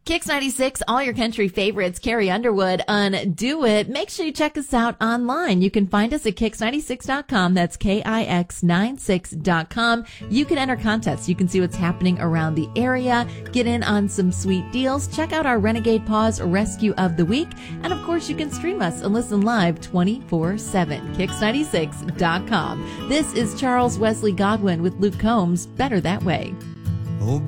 Kix 96, all your country favorites, Carrie Underwood, Undo It. Make sure you check us out online. You can find us at Kix96.com. That's KIX96.com. You can enter contests. You can see what's happening around the area, get in on some sweet deals, check out our Renegade Paws Rescue of the Week, and of course you can stream us and listen live 24/7. Kix96.com. This is Charles Wesley Godwin with Luke Combs, Better That Way. Oh,